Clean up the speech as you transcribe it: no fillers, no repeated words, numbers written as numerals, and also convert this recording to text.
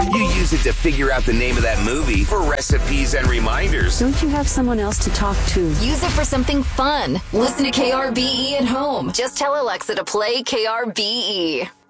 You use it to figure out the name of that movie for recipes and reminders. Don't you have someone else to talk to? Use it for something fun. Listen to KRBE at home. Just tell Alexa to play KRBE.